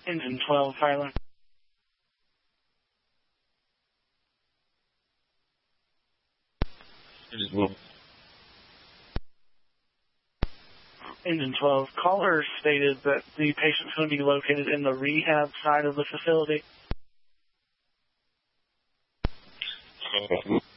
Engine 12, Highland. Engine 12, caller stated that the patient's going to be located in the rehab side of the facility.